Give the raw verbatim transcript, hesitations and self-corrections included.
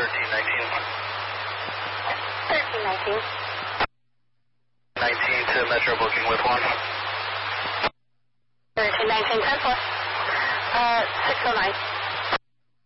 thirteen nineteen. thirteen nineteen. nineteen to Metro booking with one. thirteen nineteen, ten four. Uh, six oh nine.